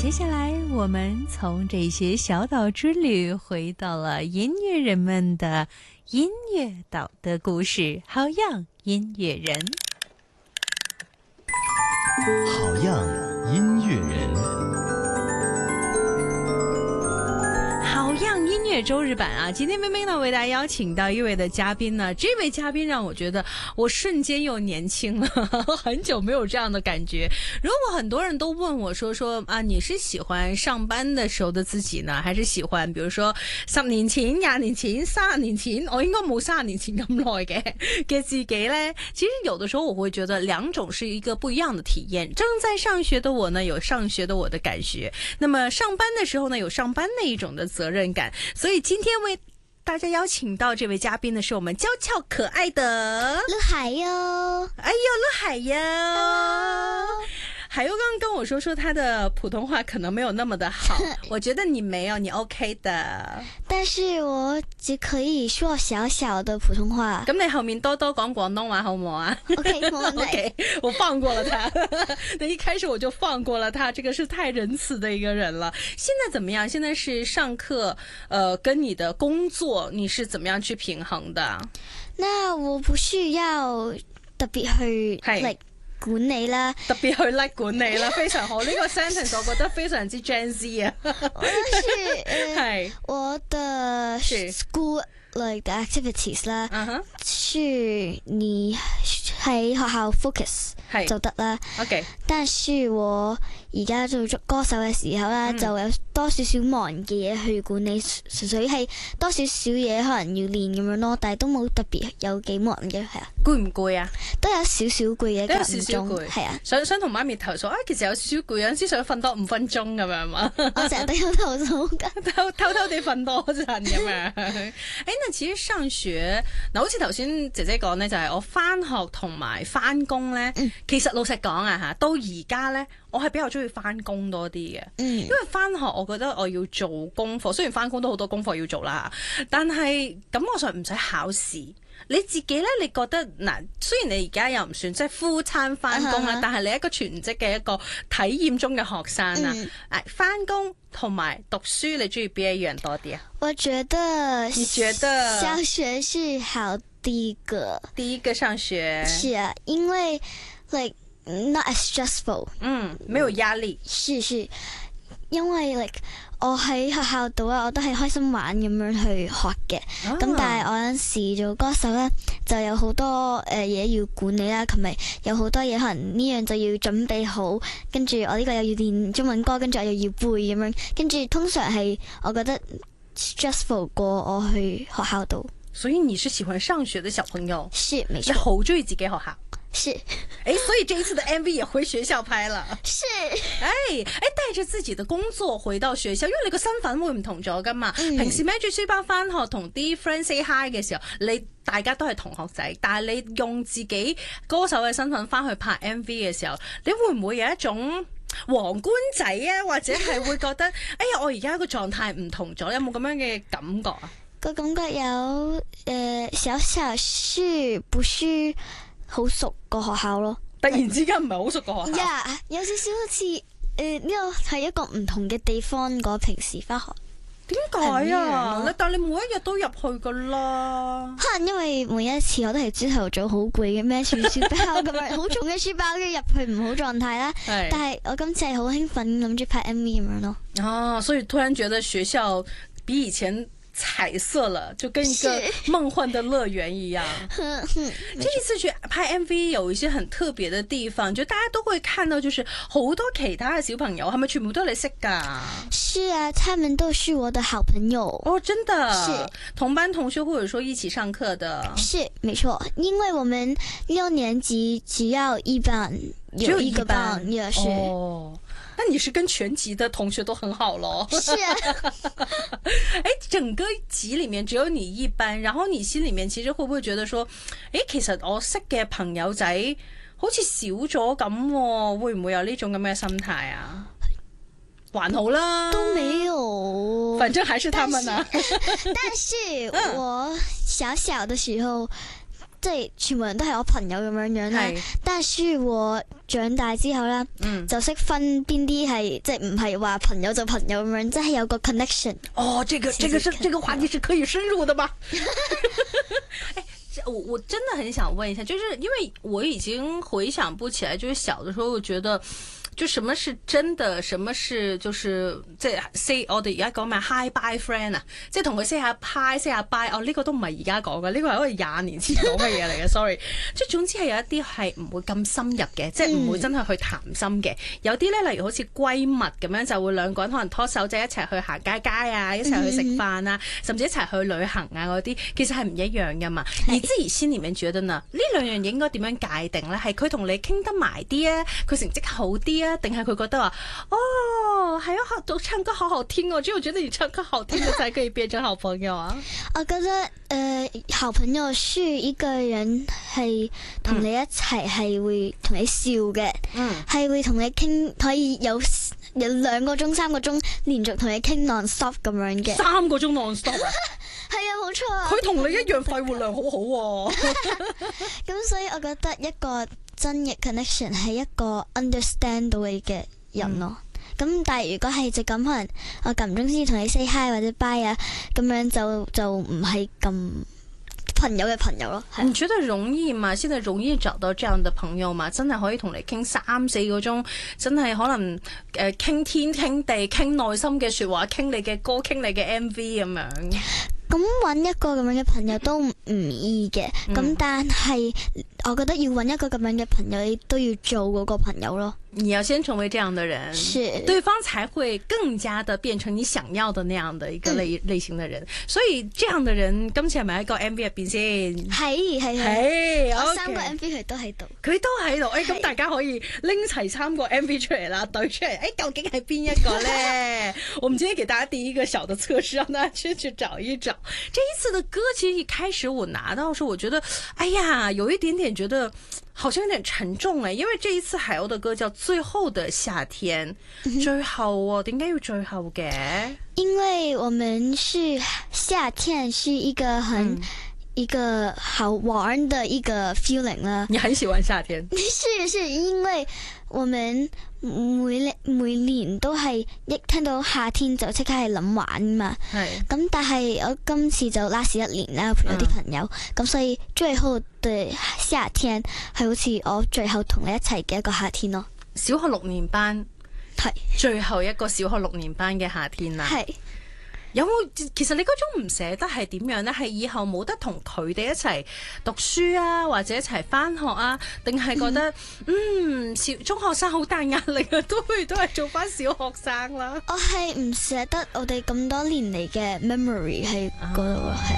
接下来我们从这些小岛之旅回到了音乐人们的音乐岛的故事。好样音乐人， 好样音乐人。 好样音乐周日版啊！今天冰冰呢为大家邀请到一位的嘉宾呢，这位嘉宾让我觉得我瞬间又年轻了，很久没有这样的感觉。如果很多人都問我說啊，你是喜歡上班的時候的自己呢，還是喜歡，比如說10年前、20年前、30年前，我應該冇30年前咁耐嘅自己呢？其實有的時候我會覺得兩種是一個不一樣的體驗。正在上學的我呢，有上學的我的感覺；那麼上班的時候呢，有上班那一種的責任感。所以今天為大家邀請到這位嘉賓呢，是我們嬌俏可愛的陸海優。 哎呦，陸海優。海優剛剛跟我說他的普通話可能沒有那麼的好，我覺得你沒有，你 OK 的。 但是我只可以說小小的普通話。 咁你後面多多講廣東話好唔好啊 ？OK， 冇問題。 OK， 我放過了他。那一開始我就放過了他，這個是太仁慈的一個人了。現在怎麼樣？現在是上課，跟你的工作，你是怎麼樣去平衡的？ 那我不需要特別去管理啦， 特別去like 管理啦，非常好。呢個 sentence 我覺得非常之 Gen Z 啊。係我的 school like the activities 啦，是你喺學校 focus 就得啦。OK， 但是我而家做歌手嘅時候啦，就有多少少忙嘅嘢去管理，純粹係多少少嘢可能要練咁樣咯，但係都冇特別有幾忙嘅，係啊。攰唔攰啊？都有少少攰嘅，都有少少攰，係啊。想同媽咪投訴啊，其實有少少攰，有陣時想瞓多5分鐘咁樣嘛。我成日都有投訴㗎，偷偷地瞓多陣咁樣。那其實上學嗱，好似頭先姐姐講咧，就係我返學同埋返工咧，其實老實講啊嚇，到而家咧，我係比較中意返工多啲嘅，因為返學我覺得我要做功課，雖然返工都好多功課要做啦，但係感覺上唔使考試。你自己咧，你覺得嗱，雖然你而家又唔算即係 full time 返工啦，但係你一個全職嘅一個體驗中嘅學生啊，返工同埋讀書，你中意邊一樣多啲啊？我覺得，你覺得小學是好第一個上學，是啊，因為 like not as stressful， 沒有壓力， 是，因為 like 我喺學校度啊，我都係開心玩咁樣去學嘅。咁但係我有陣時做歌手咧，就有好多嘢要管理啦，同埋有好多嘢可能呢樣就要準備好，跟住我呢個又要練中文歌，跟住我又要背咁樣，跟住通常係我覺得 stressful 過我去學校度。 所以你是喜歡上學的小朋友？ 是，沒錯。 你好中意自己學校？ 是， 所以這一次的 MV 也回學校拍了。 是， 帶着自己的工作回到學校，因為你個身份會唔同咗噶嘛。平時孭住書包翻學同啲 friend say hi 嘅時候，大家都係同學仔，但係你用自己歌手嘅身份翻去拍 MV 嘅時候，你會唔會有一種皇冠仔啊？或者係會覺得，哎呀，我而家個狀態唔同咗，有冇咁樣嘅感覺啊？ 個感覺有小小是不是好熟個學校咯？ 突然之間唔係好熟個學校， 有少少好似呢個係一個唔同嘅地方過平時返學。 點解啊？但你每一日都入去噶啦。 可能因為每一次我都係朝頭早好攰嘅，孭住書包咁樣，好重嘅書包，跟住入去唔好狀態啦。但係我今次係好興奮，諗住拍 MV 咁樣咯。 所以突然覺得學校比以前彩色了，就跟一個夢幻的樂園一樣。這一次去拍 MV 有一些很特別的地方，就大家都會看到，就是好多其他嘅小朋友，係咪全部都係你識噶？ 是啊，他們都是我的好朋友。 哦，真的？ 是同班同學，或者說一起上課的？ 是，沒錯，因為我們6年級只要一班，有一個班也是。 那你是跟全級的同學都很好咯？ 是啊。 整個級裏面只有你一班，然後你心裏面其實會不會覺得說，其實我識嘅朋友仔好似少咗咁，會唔會有呢種咁嘅心態啊？還好啦， 都沒有， 反正還是他們啊。 但是我小小的時候即係全部人都係我朋友咁樣樣啦。但係我長大之後啦，就識分邊啲係即係唔係話朋友就朋友咁樣，即係有個 connection。 哦，這個話題是可以深入的嗎？我真的很想問一下，就是因為我已經回想不起來，就是小的時候我覺得就什麼是真的，什麼是就是即係 say 我哋而家講咩 hi bye friend 啊，即係同佢 say 下 hi say 下 bye， 哦呢個都唔係而家講嘅，呢個係我哋20年前講嘅嘢嚟嘅，sorry。即係總之係有一啲係唔會咁深入嘅，即係唔會真係去談心嘅。有啲咧，例如好似閨蜜咁樣，就會兩個人可能拖手仔一齊去行街啊，一齊去食飯啊，甚至一齊去旅行啊嗰啲，其實係唔一樣噶嘛。而之前心裡面覺得呢兩樣嘢應該點樣界定咧？係佢同你傾得埋啲啊，佢成績好啲啊，定係佢覺得話哦係啊，唱歌好好聽哦，只有覺得你唱歌好聽嘅才可以變成好朋友啊？ 我覺得好朋友是一個人係同你一齊係會同你笑嘅，係會同你傾，可以有2個鐘3個鐘連續同你傾 non-stop 咁樣嘅。3個鐘 non-stop 啊？係啊，冇錯啊。佢同你一樣肺活量好好喎。咁所以我覺得一個真嘅 connection 係一個 understand 到你嘅人咯。咁但係如果係就咁，可能我間唔中先同你 say hi 或者 bye 啊，咁樣就唔係咁朋友嘅朋友咯。 你覺得容易嗎？現在容易找到這樣的朋友嗎？真係可以同你傾3-4個鐘，真係可能傾天傾地，傾內心嘅說話，傾你嘅歌，傾你嘅 MV 咁樣。 咁揾一個咁樣嘅朋友都唔易嘅，咁但係我覺得要揾一個咁樣嘅朋友，你都要做嗰個朋友咯。 你要先成為這樣的人，是對方才會更加的變成你想要的那樣的一個類型的人。所以這樣的人今次係咪喺個 MV 入邊先？係， 我3個 MV 佢都喺度， 咁大家可以拎齊3個 MV 出嚟啦，對出嚟，究竟係邊一個咧？我們今天給大家第一個小的測試，讓大家去找一找。這一次的歌其實一開始我拿到時候，我覺得，哎呀，有一點點覺得好像有點沉重誒，因為這一次海鷗的歌叫《最後的夏天》，最後點解要最後嘅？ 因為我們是夏天，是一個一個好玩的一個 feeling 啦。 你很喜歡夏天？ 是因為我們每年都係一聽到夏天就即刻係諗玩嘛。咁但係我今次就 last 1年啦，陪咗啲朋友，咁所以最後的夏天係好似我最後同你一齊嘅一個夏天咯。 小學6年班係最後一個小學6年班嘅夏天啦。係。有冇其實你嗰種唔捨得係點樣呢？係以後冇得同佢哋一齊讀書啊，或者一齊返學啊，定係覺得中學生好大壓力啊，都係做返小學生啦。 我係唔捨得我哋咁多年嚟嘅 memory 喺嗰度。